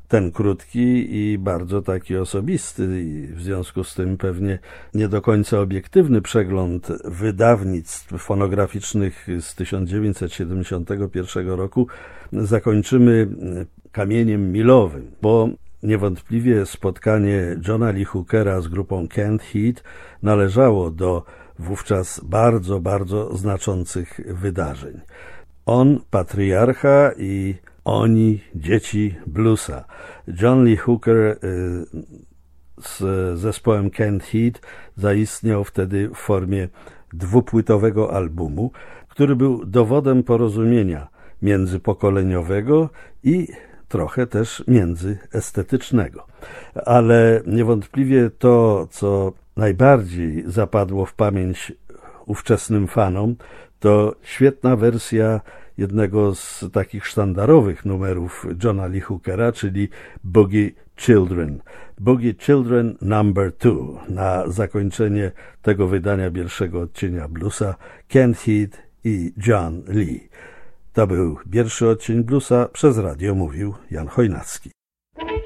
ten krótki i bardzo taki osobisty i w związku z tym pewnie nie do końca obiektywny przegląd wydawnictw fonograficznych z 1971 roku zakończymy kamieniem milowym, bo niewątpliwie spotkanie Johna Lee Hookera z grupą Canned Heat należało do wówczas bardzo, bardzo znaczących wydarzeń. On, patriarcha, i oni, dzieci bluesa. John Lee Hooker z zespołem Canned Heat zaistniał wtedy w formie dwupłytowego albumu, który był dowodem porozumienia międzypokoleniowego i trochę też międzyestetycznego. Ale niewątpliwie to, co najbardziej zapadło w pamięć ówczesnym fanom, to świetna wersja jednego z takich sztandarowych numerów Johna Lee Hookera, czyli Boogie Children. Boogie Children number 2 na zakończenie tego wydania pierwszego odcienia bluesa, Canned Heat i John Lee. To był pierwszy odcień bluesa, przez radio mówił Jan Chojnacki.